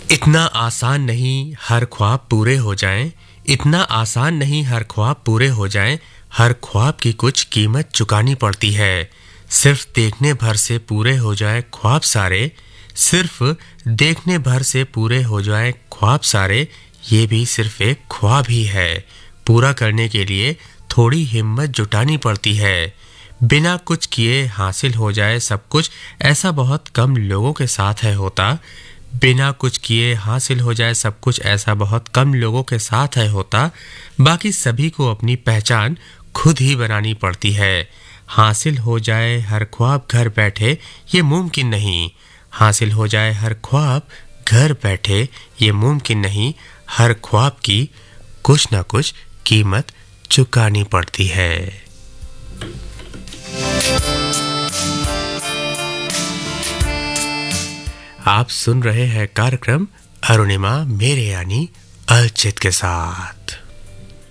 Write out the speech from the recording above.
इतना आसान नहीं हर ख्वाब पूरे हो जाएं, इतना आसान नहीं हर ख्वाब पूरे हो जाएं, हर ख्वाब की कुछ कीमत चुकानी पड़ती है। सिर्फ देखने भर से पूरे हो जाए ख्वाब सारे, सिर्फ देखने भर से पूरे हो जाए ख्वाब सारे, ये भी सिर्फ एक ख्वाब ही है। पूरा करने के लिए थोड़ी हिम्मत जुटानी पड़ती है। बिना कुछ किए हासिल हो जाए सब कुछ, ऐसा बहुत कम लोगों के साथ है होता। बिना कुछ किए हासिल हो जाए सब कुछ, ऐसा बहुत कम लोगों के साथ है होता। बाकी सभी को अपनी पहचान खुद ही बनानी पड़ती है। हासिल हो जाए हर ख्वाब घर बैठे, ये मुमकिन नहीं। हासिल हो जाए हर ख्वाब घर बैठे, ये मुमकिन नहीं। हर ख्वाब की कुछ ना कुछ कीमत चुकानी पड़ती है। आप सुन रहे हैं कार्यक्रम अरुणिमा मेरे यानी अर्चित के साथ।